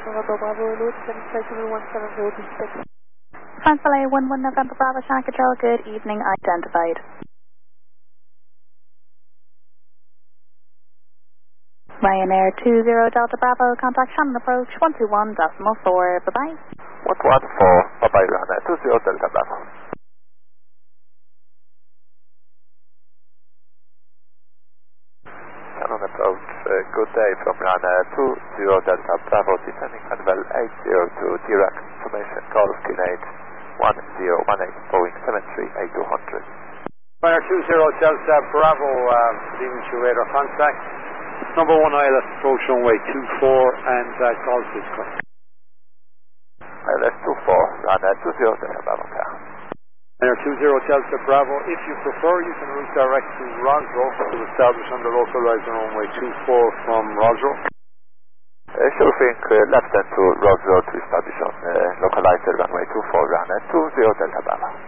Bravo Bravo, Louis, 717 France LA 11 November Bravo, Shannon Control, good evening, identified. Ryanair 20 Delta Bravo, contact Shannon approach 121.4, bye-bye. 114, bye-bye Ryanair 20 Delta Bravo. Shannon approach, good day from Ryanair 20 Delta Bravo, descending Manuel 802, direct information, Golf Kinate 1018, Boeing 738-200. Ryanair 20 Delta Bravo, leaving to radar contact. Number 1 ILS approach runway 24 and Golf is correct. ILS 24, Ryanair 20 Delta Bravo car. Ryanair 20 Delta Bravo, if you prefer you can route direct to Roswell to establish on the localized runway 24 from Roswell. Sure thing, left and to Roswell to establish on localizer runway 24, Ryanair 20 Delta Bravo.